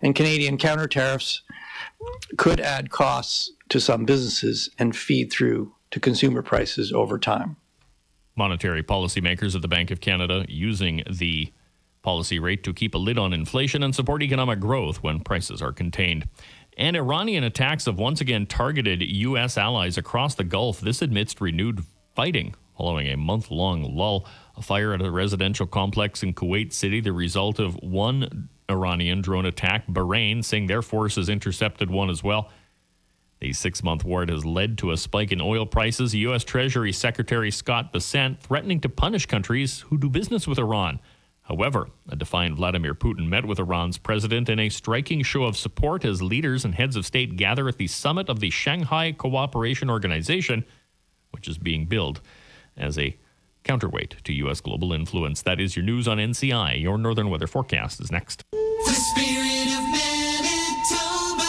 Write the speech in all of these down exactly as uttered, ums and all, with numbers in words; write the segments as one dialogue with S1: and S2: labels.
S1: And Canadian counter tariffs could add costs to some businesses and feed through to consumer prices over time.
S2: Monetary policymakers at the Bank of Canada using the policy rate to keep a lid on inflation and support economic growth when prices are contained. And Iranian attacks have once again targeted U S allies across the Gulf, this amidst renewed fighting following a month-long lull. A fire at a residential complex in Kuwait City, the result of one Iranian drone attack. Bahrain saying their forces intercepted one as well. The six-month war has led to a spike in oil prices. U S Treasury Secretary Scott Bessent threatening to punish countries who do business with Iran. However, a defiant Vladimir Putin met with Iran's president in a striking show of support as leaders and heads of state gather at the summit of the Shanghai Cooperation Organization, which is being billed as a counterweight to U S global influence. That is your news on N C I. Your Northern Weather Forecast is next.
S3: The spirit of Manitoba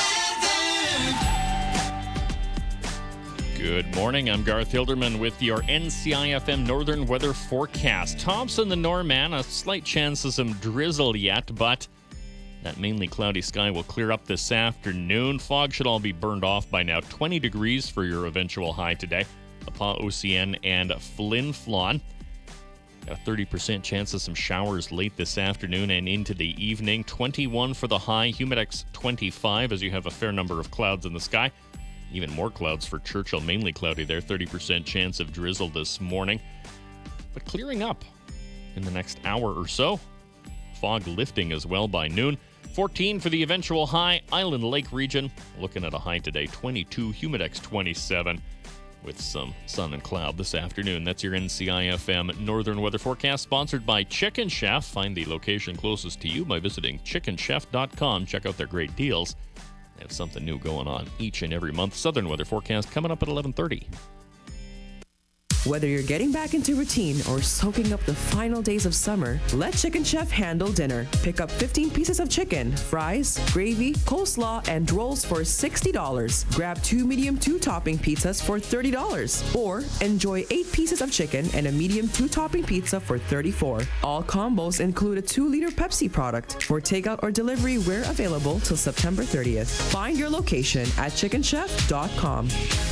S3: weather.
S2: Good morning. I'm Garth Hilderman with your N C I F M Northern Weather Forecast. Thompson, the Norman, a slight chance of some drizzle yet, but that mainly cloudy sky will clear up this afternoon. Fog should all be burned off by now. twenty degrees for your eventual high today. Pa Ocean and Flin Flon. Got a thirty percent chance of some showers late this afternoon and into the evening. twenty-one for the high, Humidex twenty-five as you have a fair number of clouds in the sky. Even more clouds for Churchill, mainly cloudy there. thirty percent chance of drizzle this morning. But clearing up in the next hour or so. Fog lifting as well by noon. fourteen for the eventual high, Island Lake region. Looking at a high today, twenty-two, Humidex twenty-seven. With some sun and cloud this afternoon. That's your N C I F M Northern Weather Forecast, sponsored by Chicken Chef. Find the location closest to you by visiting chicken chef dot com. Check out their great deals. They have something new going on each and every month. Southern Weather Forecast coming up at eleven thirty.
S4: Whether you're getting back into routine or soaking up the final days of summer, let Chicken Chef handle dinner. Pick up fifteen pieces of chicken, fries, gravy, coleslaw, and rolls for sixty dollars. Grab two medium two-topping pizzas for thirty dollars. Or enjoy eight pieces of chicken and a medium two-topping pizza for thirty-four dollars. All combos include a two-liter Pepsi product. For takeout or delivery, we're available till September thirtieth. Find your location at chicken chef dot com.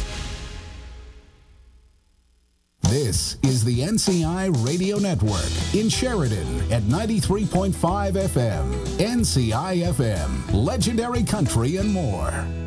S5: This is the N C I Radio Network in Sheridan at ninety-three point five F M. N C I F M, legendary country and more.